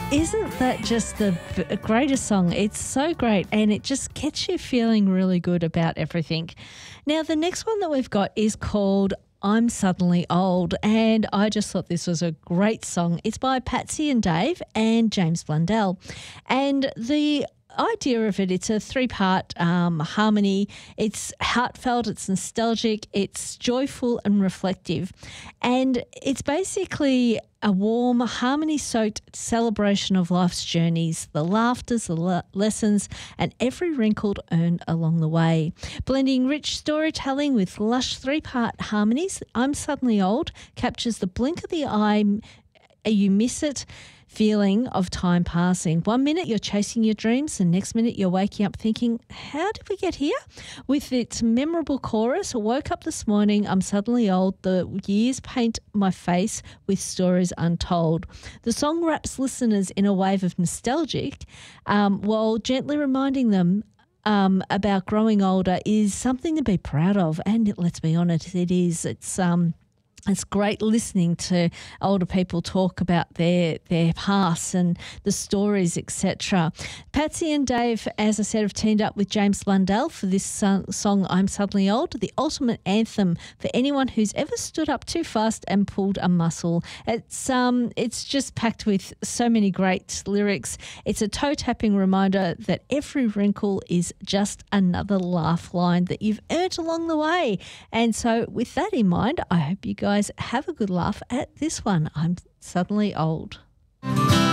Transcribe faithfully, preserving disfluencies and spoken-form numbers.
Isn't that just the b- greatest song? It's so great and it just gets you feeling really good about everything. Now, the next one that we've got is called I'm Suddenly Old, and I just thought this was a great song. It's by Patsy and Dave and James Blundell. And the idea of it, it's a three-part um, harmony. It's heartfelt, it's nostalgic, it's joyful and reflective. And it's basically a warm, harmony-soaked celebration of life's journeys, the laughters, the le- lessons, and every wrinkle earned along the way. Blending rich storytelling with lush three-part harmonies, I'm Suddenly Old captures the blink of the eye, you miss it, feeling of time passing. One minute you're chasing your dreams, the next minute you're waking up thinking, how did we get here? With its memorable chorus, woke up this morning, I'm suddenly old, the years paint my face with stories untold. The song wraps listeners in a wave of nostalgic um, while gently reminding them Um, about growing older is something to be proud of, and let's be honest, it is. It's um, it's great listening to older people talk about their their past and the stories, et cetera. Patsy and Dave, as I said, have teamed up with James Blundell for this song, song I'm Suddenly Old, the ultimate anthem for anyone who's ever stood up too fast and pulled a muscle. It's um, it's just packed with so many great lyrics. It's a toe-tapping reminder that every wrinkle is just another laugh line that you've earned along the way. And so with that in mind, I hope you guys have a good laugh at this one. I'm Suddenly Old.